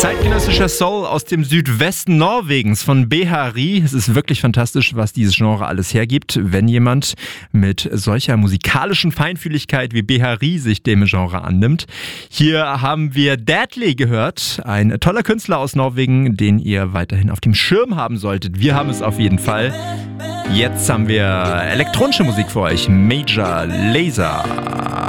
Zeitgenössischer Soul aus dem Südwesten Norwegens von Behari. Es ist wirklich fantastisch, was dieses Genre alles hergibt, wenn jemand mit solcher musikalischen Feinfühligkeit wie Behari sich dem Genre annimmt. Hier haben wir Deadly gehört, ein toller Künstler aus Norwegen, den ihr weiterhin auf dem Schirm haben solltet. Wir haben es auf jeden Fall. Jetzt haben wir elektronische Musik für euch. Major Lazer.